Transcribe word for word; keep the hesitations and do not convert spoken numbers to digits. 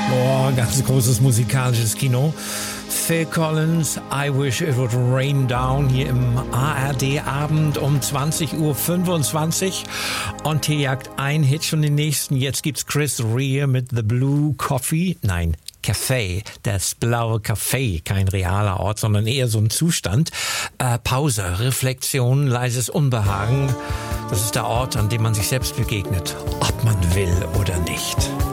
Oh, ganz großes musikalisches Kino. Phil Collins, I Wish It Would Rain Down, hier im A R D-Abend um zwanzig Uhr fünfundzwanzig. Und hier jagt ein Hit schon den nächsten. Jetzt gibt's Chris Rea mit The Blue Coffee. Nein, Café, das blaue Café, kein realer Ort, sondern eher so ein Zustand. Äh, Pause, Reflexion, leises Unbehagen. Das ist der Ort, an dem man sich selbst begegnet, ob man will oder nicht.